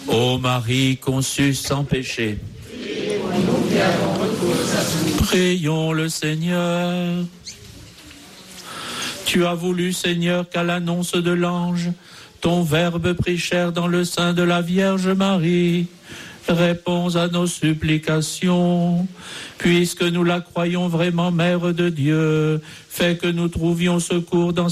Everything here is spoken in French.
Ô Marie conçue sans péché, prions le Seigneur. Tu as voulu, Seigneur, qu'à l'annonce de l'ange, ton Verbe prit chair dans le sein de la Vierge Marie. Réponds à nos supplications, puisque nous la croyons vraiment Mère de Dieu. Fais que nous trouvions secours dans